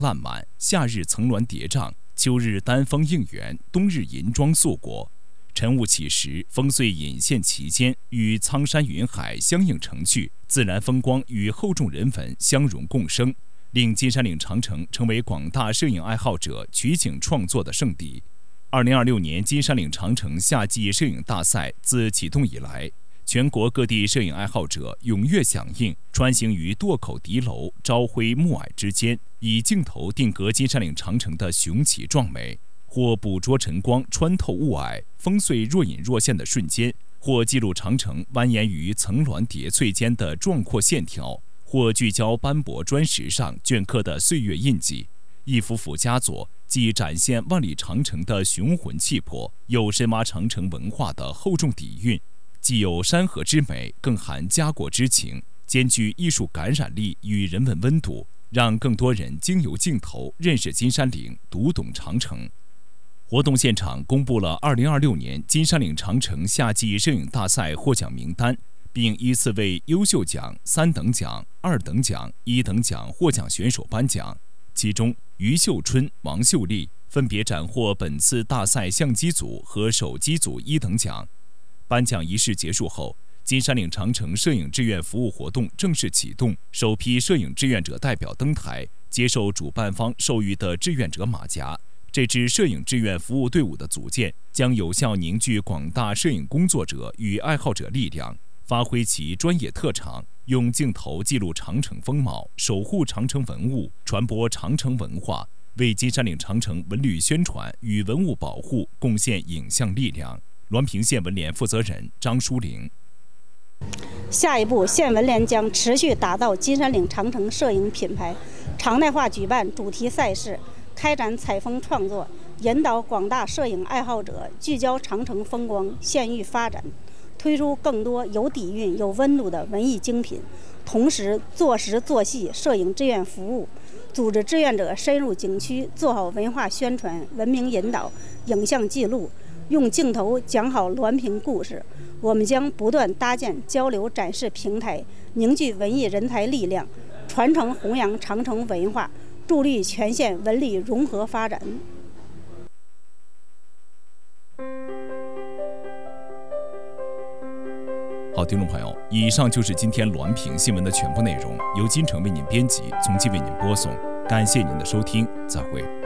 烂漫，夏日层峦叠嶂，秋日丹枫映园，冬日银装素裹。晨雾起时，风碎隐现其间，与苍山云海相映成趣，自然风光与厚重人文相融共生，令金山岭长城成为广大摄影爱好者取景创作的圣地。2026年金山岭长城夏季摄影大赛自启动以来，全国各地摄影爱好者踊跃响应，穿行于垛口敌楼、朝晖暮霭之间，以镜头定格金山岭长城的雄奇壮美，或捕捉晨光穿透雾霭，风碎若隐若现的瞬间，或记录长城蜿蜒于层峦叠翠间的壮阔线条，或聚焦斑驳砖石上镌刻的岁月印记。一幅幅佳作，既展现万里长城的雄浑气魄，又深挖长城文化的厚重底蕴，既有山河之美，更含家国之情，兼具艺术感染力与人文温度，让更多人经由镜头认识金山岭，读懂长城。活动现场公布了2026年金山岭长城夏季摄影大赛获奖名单，并依次为优秀奖、3等奖、2等奖、1等奖获奖选手颁奖。其中，于秀春、王秀丽分别斩获本次大赛相机组和手机组1等奖。颁奖仪式结束后，金山岭长城摄影志愿服务活动正式启动，首批摄影志愿者代表登台，接受主办方授予的志愿者马甲。这支摄影志愿服务队伍的组建，将有效凝聚广大摄影工作者与爱好者力量，发挥其专业特长，用镜头记录长城风貌，守护长城文物，传播长城文化，为金山岭长城文旅宣传与文物保护贡献影像力量。滦平县文联负责人张淑玲。 下一步，县文联将持续打造金山岭长城摄影品牌，常态化举办主题赛事，开展采风创作，引导广大摄影爱好者聚焦长城风光，县域发展，推出更多有底蕴、有温度的文艺精品，同时做实做细摄影志愿服务，组织志愿者深入景区，做好文化宣传、文明引导、影像记录，用镜头讲好滦平故事。我们将不断搭建交流展示平台，凝聚文艺人才力量，传承弘扬长城文化，助力全县文旅融合发展。 好，听众朋友，以上就是今天滦平新闻的全部内容，由金城为您编辑，从其为您播送。感谢您的收听，再会。